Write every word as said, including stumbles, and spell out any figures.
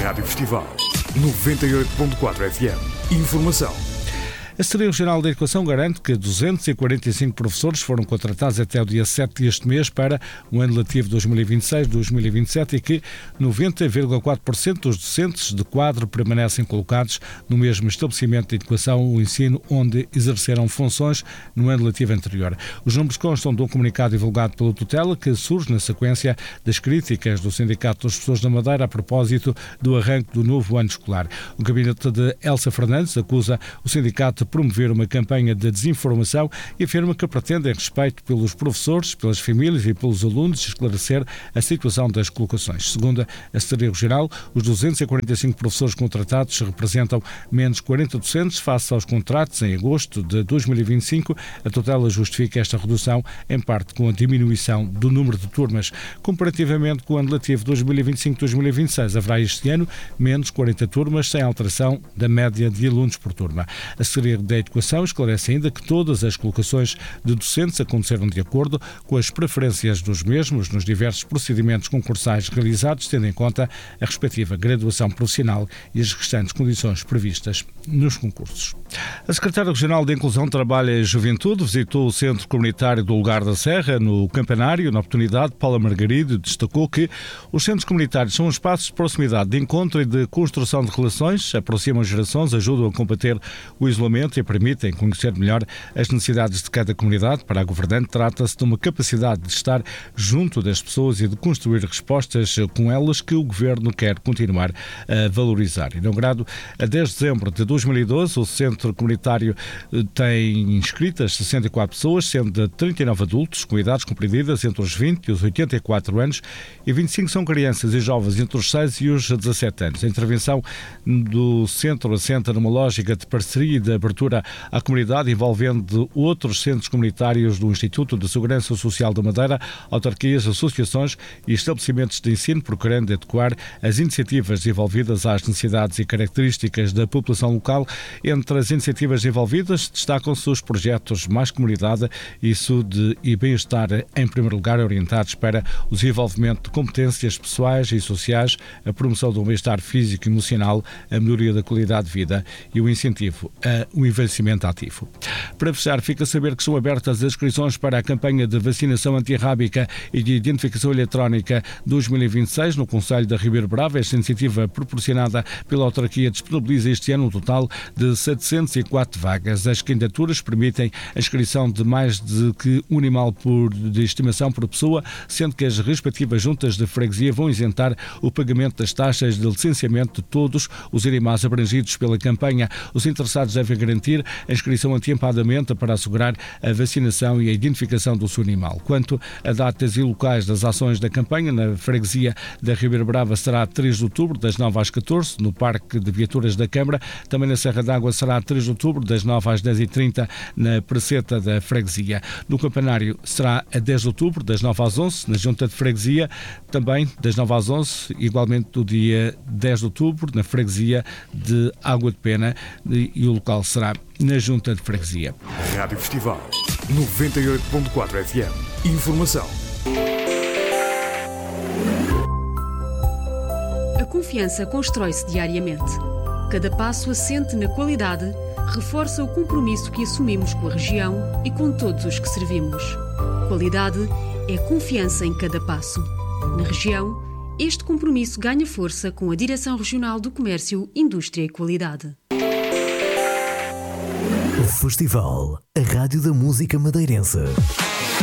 Rádio Festival noventa e oito ponto quatro F M. Informação. A Secretaria Regional da Educação garante que duzentos e quarenta e cinco professores foram contratados até o dia sete deste mês para o ano letivo dois mil e vinte e seis dois mil e vinte e sete e que noventa vírgula quatro por cento dos docentes de quadro permanecem colocados no mesmo estabelecimento de educação ou ensino onde exerceram funções no ano letivo anterior. Os números constam de um comunicado divulgado pela tutela que surge na sequência das críticas do Sindicato dos Professores da Madeira a propósito do arranque do novo ano escolar. O gabinete de Elsa Fernandes acusa o sindicato de promover uma campanha de desinformação e afirma que pretende, em respeito pelos professores, pelas famílias e pelos alunos, esclarecer a situação das colocações. Segundo a Secretaria Regional, os duzentos e quarenta e cinco professores contratados representam menos quarenta docentes face aos contratos em agosto de dois mil e vinte e cinco. A tutela justifica esta redução, em parte com a diminuição do número de turmas. Comparativamente com o ano letivo dois mil e vinte e cinco dois mil e vinte e seis, haverá este ano menos quarenta turmas, sem alteração da média de alunos por turma. A Secretaria da Educação esclarece ainda que todas as colocações de docentes aconteceram de acordo com as preferências dos mesmos nos diversos procedimentos concursais realizados, tendo em conta a respectiva graduação profissional e as restantes condições previstas nos concursos. A Secretária Regional de Inclusão, Trabalho e Juventude visitou o Centro Comunitário do Lugar da Serra, no Campanário. Na oportunidade, Paula Margarido destacou que os centros comunitários são um espaço de proximidade, de encontro e de construção de relações, aproximam gerações, ajudam a combater o isolamento e permitem conhecer melhor as necessidades de cada comunidade. Para a governante, trata-se de uma capacidade de estar junto das pessoas e de construir respostas com elas que o Governo quer continuar a valorizar. Inaugurado a dez de dezembro de dois mil e doze, o Centro Comunitário tem inscritas sessenta e quatro pessoas, sendo de trinta e nove adultos com idades compreendidas entre os vinte e os oitenta e quatro anos e vinte e cinco são crianças e jovens entre os seis e os dezassete anos. A intervenção do Centro assenta numa lógica de parceria e de abertura à comunidade, envolvendo outros centros comunitários do Instituto de Segurança Social da Madeira, autarquias, associações e estabelecimentos de ensino, procurando adequar as iniciativas envolvidas às necessidades e características da população local. Entre as iniciativas envolvidas destacam-se os projetos Mais Comunidade e Saúde e Bem-Estar, em primeiro lugar orientados para o desenvolvimento de competências pessoais e sociais, a promoção do bem-estar físico e emocional, a melhoria da qualidade de vida e o incentivo ao envelhecimento ativo. Para fechar, fica a saber que são abertas as inscrições para a campanha de vacinação antirrábica e de identificação eletrónica dois mil e vinte e seis no Concelho da Ribeira Brava. Esta iniciativa proporcionada pela autarquia disponibiliza este ano um total de setecentas e quatro vagas. As candidaturas permitem a inscrição de mais de que um animal por, de estimação por pessoa, sendo que as respectivas juntas de freguesia vão isentar o pagamento das taxas de licenciamento de todos os animais abrangidos pela campanha. Os interessados devem garantir a inscrição antecipadamente para assegurar a vacinação e a identificação do seu animal. Quanto a datas e locais das ações da campanha, na freguesia da Ribeira Brava será três de outubro, das nove às catorze, no Parque de Viaturas da Câmara. Também na Serra d'Água será três de outubro, das nove às dez e trinta, na Praceta da Freguesia. No Campanário será a dez de outubro, das nove às onze, na Junta de Freguesia, também das nove às onze, igualmente do dia dez de outubro, na Freguesia de Água de Pena, e o local será na Junta de Freguesia. Rádio Festival noventa e oito ponto quatro F M. Informação. A confiança constrói-se diariamente. Cada passo assente na qualidade reforça o compromisso que assumimos com a região e com todos os que servimos. Qualidade é confiança em cada passo. Na região, este compromisso ganha força com a Direção Regional do Comércio, Indústria e Qualidade. O Festival, a Rádio da Música Madeirense.